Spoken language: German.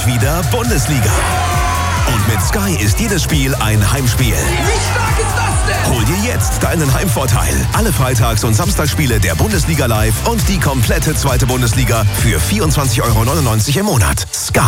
endlich wieder Bundesliga. Und mit Sky ist jedes Spiel ein Heimspiel. Wie stark ist das denn? Hol dir jetzt deinen Heimvorteil. Alle Freitags- und Samstagsspiele der Bundesliga live und die komplette zweite Bundesliga für 24,99 € im Monat. Sky.